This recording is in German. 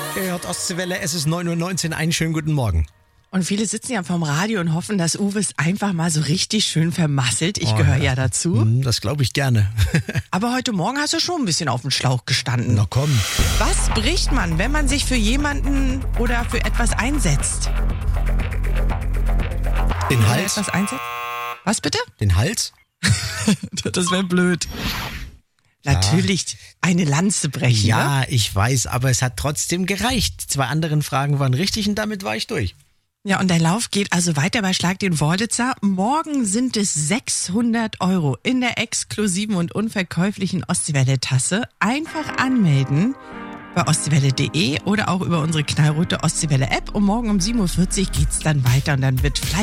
Ihr hört Ostseewelle, es ist 9:19 Uhr, einen schönen guten Morgen. Und viele sitzen ja vorm Radio und hoffen, dass Uwe es einfach mal so richtig schön vermasselt. Ich gehöre ja dazu. Das glaube ich gerne. Aber heute Morgen hast du schon ein bisschen auf dem Schlauch gestanden. Na komm. Was bricht man, wenn man sich für jemanden oder für etwas einsetzt? Den Hals? Etwas einsetzt? Was bitte? Den Hals? Das wäre blöd. Natürlich eine Lanze brechen. Ja, ne? ich weiß, aber es hat trotzdem gereicht. 2 anderen Fragen waren richtig und damit war ich durch. Ja, und der Lauf geht also weiter bei Schlag den Worditzer. Morgen sind es 600 € in der exklusiven und unverkäuflichen Ostseewelle-Tasse. Einfach anmelden bei ostseewelle.de oder auch über unsere knallrote Ostseewelle-App. Und morgen um 7:40 Uhr geht's dann weiter und dann wird